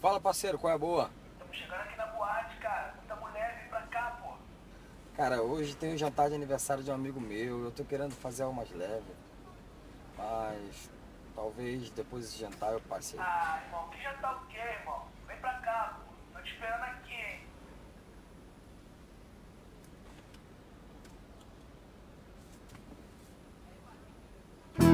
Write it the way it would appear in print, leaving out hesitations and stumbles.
Fala, parceiro, qual é a boa? Estamos chegando aqui na boate, cara. Muita mulher, vem pra cá, pô. Cara, hoje tem um jantar de aniversário de um amigo meu. Eu tô querendo fazer algo mais leve, mas talvez depois desse jantar eu passe aí. Ah, irmão, que jantar o quê, irmão? Vem pra cá, pô. Tô te esperando aqui, hein.